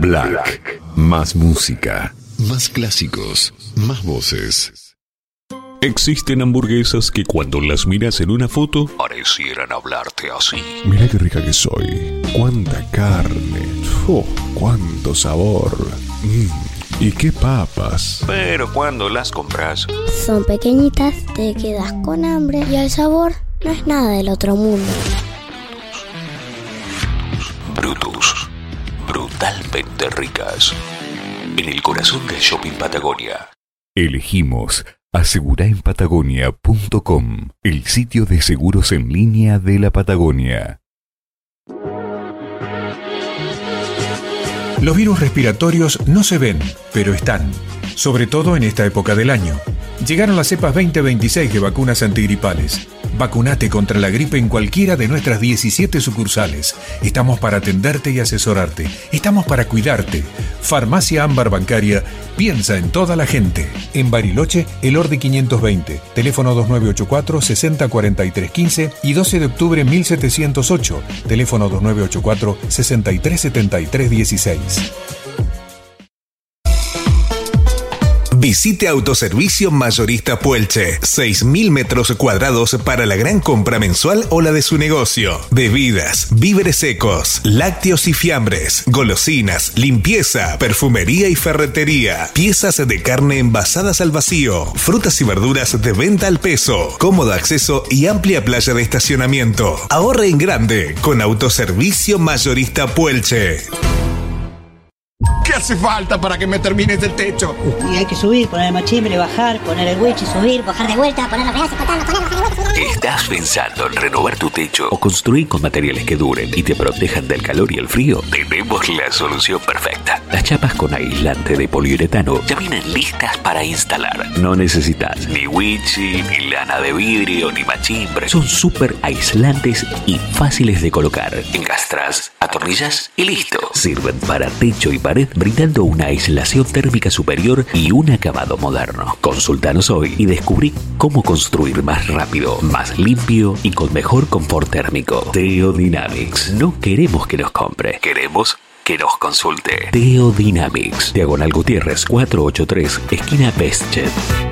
Black. Más música, más clásicos, más voces. Existen hamburguesas que cuando las miras en una foto parecieran hablarte así. Mirá qué rica que soy. Cuánta carne. Cuánto sabor. Y qué papas. Pero cuando las compras, son pequeñitas, te quedas con hambre y el sabor no es nada del otro mundo. Brutus. Brutalmente ricas. En el corazón del Shopping Patagonia. Elegimos aseguraenpatagonia.com, el sitio de seguros en línea de la Patagonia. Los virus respiratorios no se ven, pero están, sobre todo en esta época del año. Llegaron las cepas 2026 de vacunas antigripales. Vacunate contra la gripe en cualquiera de nuestras 17 sucursales. Estamos para atenderte y asesorarte. Estamos para cuidarte. Farmacia Ámbar Bancaria piensa en toda la gente. En Bariloche, El Orde 520, teléfono 2984-604315 y 12 de octubre 1708, teléfono 2984-637316. Visite Autoservicio Mayorista Puelche. 6.000 metros cuadrados para la gran compra mensual o la de su negocio. Bebidas, víveres secos, lácteos y fiambres, golosinas, limpieza, perfumería y ferretería, piezas de carne envasadas al vacío, frutas y verduras de venta al peso, cómodo acceso y amplia playa de estacionamiento. Ahorre en grande con Autoservicio Mayorista Puelche. ¿Qué hace falta para que me termines el techo? Y hay que subir, poner el machimbre, bajar, poner el wichi, subir, bajar de vuelta, poner los pedazos, cortarlo, poner, bajar de vuelta. ¿Estás pensando en renovar tu techo o construir con materiales que duren y te protejan del calor y el frío? Tenemos la solución perfecta. Las chapas con aislante de poliuretano ya vienen listas para instalar. No necesitas ni wichi, ni lana de vidrio, ni machimbre. Son súper aislantes y fáciles de colocar. Encastras, atornillas y listo. Sirven para techo y pared, brindando una aislación térmica superior y un acabado moderno. Consultanos hoy y descubrí cómo construir más rápido, más limpio y con mejor confort térmico. Teodynamics. No queremos que nos compre, queremos que nos consulte. Teodynamics. Diagonal Gutiérrez 483, esquina Bestchet.